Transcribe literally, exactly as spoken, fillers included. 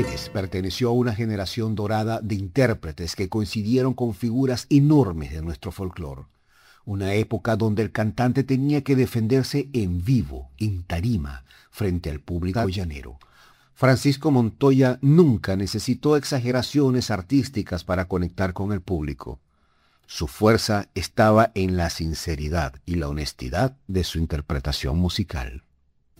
Paredes perteneció a una generación dorada de intérpretes que coincidieron con figuras enormes de nuestro folclore. Una época donde el cantante tenía que defenderse en vivo, en tarima, frente al público llanero. Francisco Montoya nunca necesitó exageraciones artísticas para conectar con el público. Su fuerza estaba en la sinceridad y la honestidad de su interpretación musical.